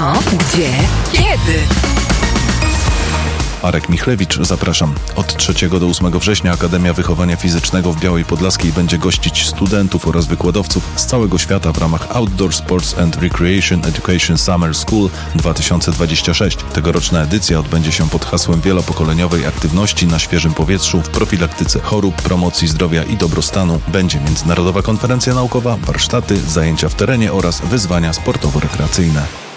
Co? Gdzie? Kiedy? Arek Michlewicz, zapraszam. Od 3 do 8 września Akademia Wychowania Fizycznego w Białej Podlaskiej będzie gościć studentów oraz wykładowców z całego świata w ramach Outdoor Sports and Recreation Education Summer School 2026. Tegoroczna edycja odbędzie się pod hasłem wielopokoleniowej aktywności na świeżym powietrzu w profilaktyce chorób, promocji zdrowia i dobrostanu. Będzie międzynarodowa konferencja naukowa, warsztaty, zajęcia w terenie oraz wyzwania sportowo-rekreacyjne.